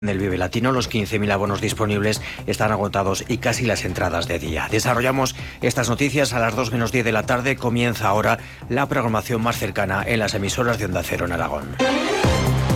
En el Vive Latino, los 15.000 abonos disponibles están agotados y casi las entradas de día. Desarrollamos estas noticias a las 2 menos 10 de la tarde. Comienza ahora la programación más cercana en las emisoras de Onda Cero en Aragón.